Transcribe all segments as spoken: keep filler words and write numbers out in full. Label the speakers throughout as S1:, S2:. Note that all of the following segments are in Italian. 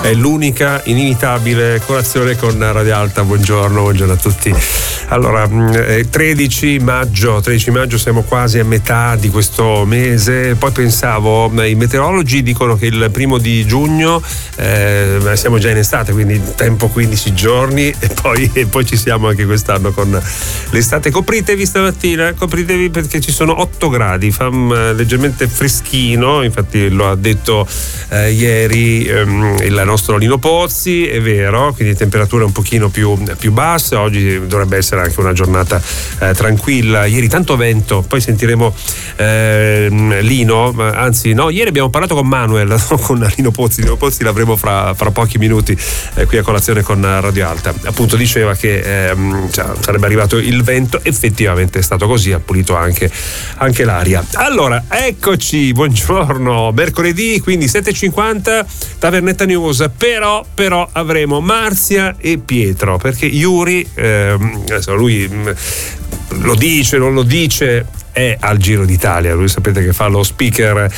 S1: È l'unica inimitabile colazione con Radio Alta. Buongiorno, buongiorno a tutti. Allora, tredici maggio, tredici maggio, siamo quasi a metà di questo mese. Poi pensavo, i meteorologi dicono che il primo di giugno eh, siamo già in estate, quindi tempo quindici giorni e poi, e poi ci siamo anche quest'anno con l'estate. Copritevi stamattina, copritevi perché ci sono otto gradi, fa um, leggermente freschino, infatti lo ha detto eh, ieri um, il nostro Lino Pozzi, è vero, quindi temperature un pochino più, più basse. Oggi dovrebbe essere anche una giornata eh, tranquilla. Ieri tanto vento, poi sentiremo eh, Lino, anzi no, ieri abbiamo parlato con Manuel, no, con Lino Pozzi. Lino Pozzi l'avremo fra, fra pochi minuti eh, qui a colazione con Radio Alta. Appunto diceva che eh, cioè, sarebbe arrivato il vento, effettivamente è stato così, ha pulito anche, anche l'aria. Allora, eccoci, buongiorno, mercoledì, quindi sette e cinquanta, Tavernetta News. Però, però avremo Marzia e Pietro, perché Yuri, ehm, lui mh, lo dice, non lo dice, è al Giro d'Italia. Lui sapete che fa lo speaker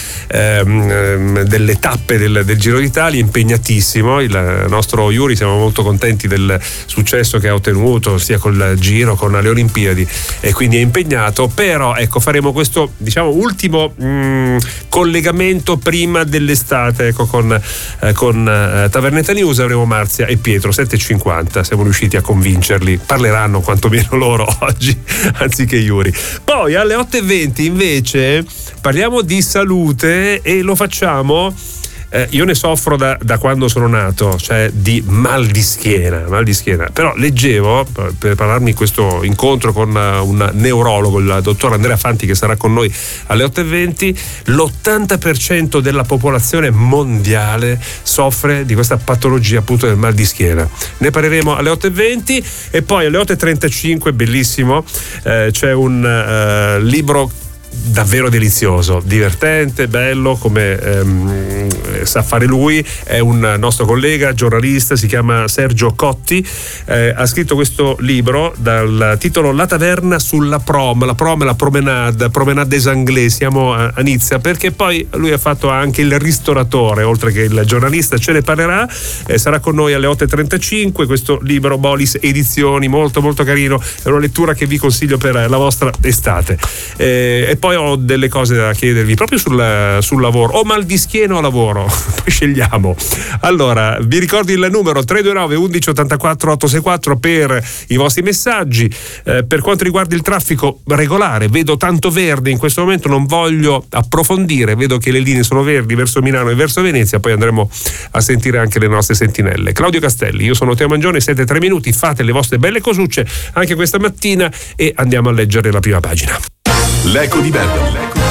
S1: ehm, delle tappe del, del Giro d'Italia, impegnatissimo. Il nostro Yuri, siamo molto contenti del successo che ha ottenuto sia col Giro con le Olimpiadi, e quindi è impegnato. Però ecco, faremo questo, diciamo, ultimo mh, collegamento prima dell'estate, ecco, con, eh, con eh, Tavernetta News. Avremo Marzia e Pietro, sette e cinquanta, siamo riusciti a convincerli, parleranno quantomeno loro oggi anziché Yuri. Poi alle otto e venti invece parliamo di salute, e lo facciamo, eh, io ne soffro da, da quando sono nato, cioè di mal di schiena, mal di schiena. Però leggevo, per parlarmi di questo incontro con un neurologo, il dottor Andrea Fanti, che sarà con noi alle otto e venti, l'ottanta per cento della popolazione mondiale soffre di questa patologia, appunto del mal di schiena. Ne parleremo alle otto e venti, e poi alle otto e trentacinque, bellissimo, eh, c'è un eh, libro davvero delizioso, divertente, bello, come ehm, sa fare lui. È un nostro collega giornalista, si chiama Sergio Cotti, eh, ha scritto questo libro dal titolo La taverna sulla prom, la prom è la promenade, promenade des Anglais. Siamo a, a Nizza, perché poi lui ha fatto anche il ristoratore oltre che il giornalista. Ce ne parlerà, eh, sarà con noi alle otto e trentacinque. Questo libro, Bolis Edizioni, molto molto carino, è una lettura che vi consiglio per la vostra estate. eh, e poi ho delle cose da chiedervi proprio sul, sul lavoro, o mal di schiena o lavoro, poi scegliamo. Allora, vi ricordo il numero tre due nove undici ottantaquattro ottocentosessantaquattro per i vostri messaggi. Eh, per quanto riguarda il traffico regolare, vedo tanto verde in questo momento, non voglio approfondire, vedo che le linee sono verdi verso Milano e verso Venezia, poi andremo a sentire anche le nostre sentinelle. Claudio Castelli, io sono Teo Mangione, siete tre minuti, fate le vostre belle cosucce anche questa mattina e andiamo a leggere la prima pagina.
S2: L'Eco di Bello,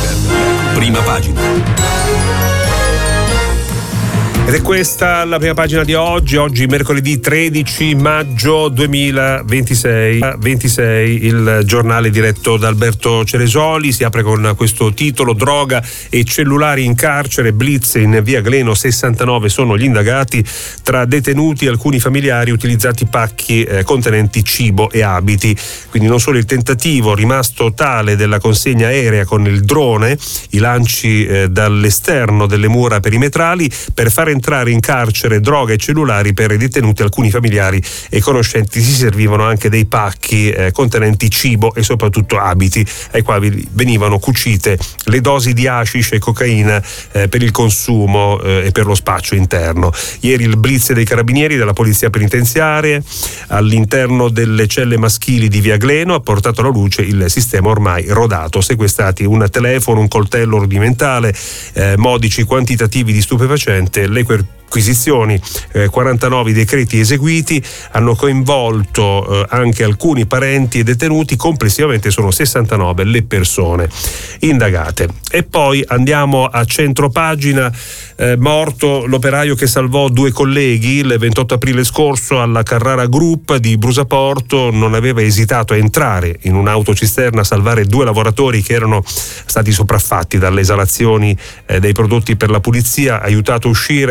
S2: prima pagina.
S1: Ed è questa la prima pagina di oggi, oggi mercoledì tredici maggio duemilaventisei, ventisei, il giornale diretto da Alberto Ceresoli. Si apre con questo titolo: droga e cellulari in carcere, blitz in via Gleno, sessantanove sono gli indagati, tra detenuti e alcuni familiari utilizzati pacchi eh, contenenti cibo e abiti. Quindi non solo il tentativo rimasto tale della consegna aerea con il drone, i lanci eh, dall'esterno delle mura perimetrali per fare entrare in carcere droga e cellulari per i detenuti. Alcuni familiari e conoscenti si servivano anche dei pacchi eh, contenenti cibo e soprattutto abiti, ai quali venivano cucite le dosi di hashish e cocaina eh, per il consumo eh, e per lo spaccio interno. Ieri il blitz dei carabinieri della polizia penitenziaria all'interno delle celle maschili di via Gleno ha portato alla luce il sistema ormai rodato: sequestrati un telefono, un coltello rudimentale, eh, modici quantitativi di stupefacente. Le perquisizioni, eh, quarantanove decreti eseguiti, hanno coinvolto eh, anche alcuni parenti e detenuti. Complessivamente sono sessantanove le persone indagate. E poi andiamo a centropagina. Eh, morto l'operaio che salvò due colleghi il ventotto aprile scorso alla Carrara Group di Brusaporto. Non aveva esitato a entrare in un'autocisterna a salvare due lavoratori che erano stati sopraffatti dalle esalazioni eh, dei prodotti per la pulizia, aiutato a uscire e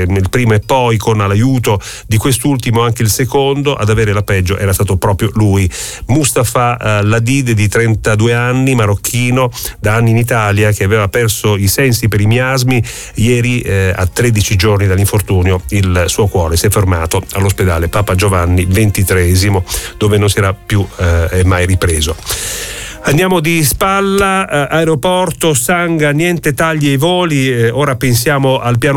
S1: eh, il primo e poi con l'aiuto di quest'ultimo anche il secondo. Ad avere la peggio era stato proprio lui, Mustafa eh, Ladid, di trentadue anni, marocchino, da anni in Italia, che aveva perso i sensi per i miasmi. Ieri eh, a tredici giorni dall'infortunio il suo cuore si è fermato all'ospedale Papa Giovanni ventitreesimo, dove non si era più eh, mai ripreso. Andiamo di spalla, eh, aeroporto Sanga, niente tagli ai voli, eh, ora pensiamo al piano